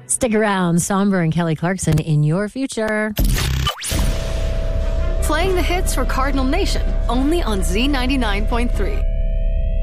Stick around. Somber and Kelly Clarkson in your future. Playing the hits for Cardinal Nation, only on Z99.3.